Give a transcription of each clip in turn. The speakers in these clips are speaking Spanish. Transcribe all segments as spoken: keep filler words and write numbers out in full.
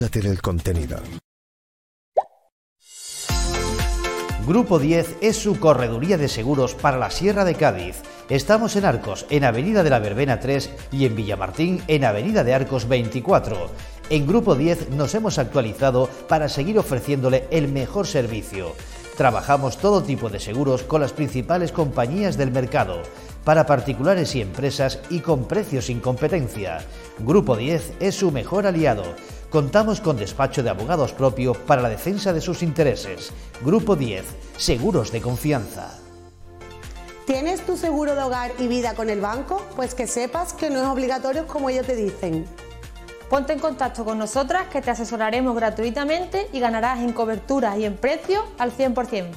en el contenido. Grupo diez es su correduría de seguros para la Sierra de Cádiz. Estamos en Arcos, en Avenida de la Verbena tres y en Villamartín, en Avenida de Arcos veinticuatro. En Grupo diez nos hemos actualizado para seguir ofreciéndole el mejor servicio. Trabajamos todo tipo de seguros con las principales compañías del mercado, para particulares y empresas y con precios sin competencia. Grupo diez es su mejor aliado. Contamos con despacho de abogados propio para la defensa de sus intereses. Grupo diez, seguros de confianza. ¿Tienes tu seguro de hogar y vida con el banco? Pues que sepas que no es obligatorio como ellos te dicen. Ponte en contacto con nosotras que te asesoraremos gratuitamente y ganarás en cobertura y en precio al cien por cien.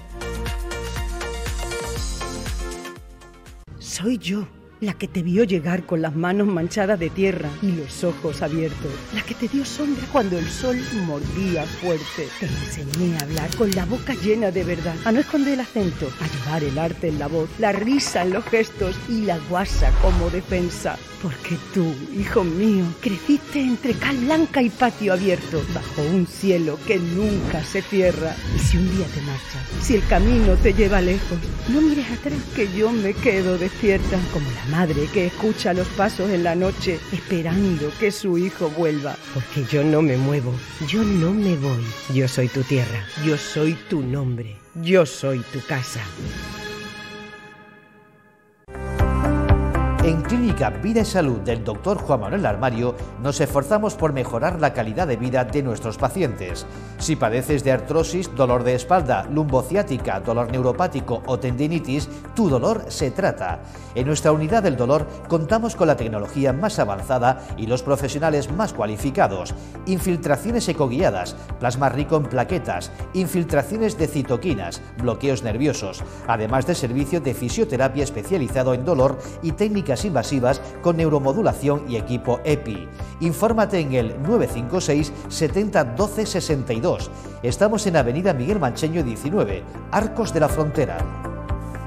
Soy yo, la que te vio llegar con las manos manchadas de tierra y los ojos abiertos, la que te dio sombra cuando el sol mordía fuerte. Te enseñé a hablar con la boca llena de verdad, a no esconder el acento, a llevar el arte en la voz, la risa en los gestos y la guasa como defensa. Porque tú, hijo mío, creciste entre cal blanca y patio abierto, bajo un cielo que nunca se cierra. Y si un día te marchas, si el camino te lleva lejos, no mires atrás que yo me quedo despierta, como la madre que escucha los pasos en la noche, esperando que su hijo vuelva. Porque yo no me muevo, yo no me voy. Yo soy tu tierra, yo soy tu nombre, yo soy tu casa. En Clínica Vida y Salud del doctor Juan Manuel Armario nos esforzamos por mejorar la calidad de vida de nuestros pacientes. Si padeces de artrosis, dolor de espalda, lumbociática, dolor neuropático o tendinitis, tu dolor se trata. En nuestra unidad del dolor contamos con la tecnología más avanzada y los profesionales más cualificados. Infiltraciones ecoguiadas, plasma rico en plaquetas, infiltraciones de citoquinas, bloqueos nerviosos, además de servicio de fisioterapia especializado en dolor y técnicas invasivas con neuromodulación y equipo E P I. Infórmate en el nueve cinco seis setenta doce sesenta y dos. Estamos en Avenida Miguel Mancheño diecinueve, Arcos de la Frontera.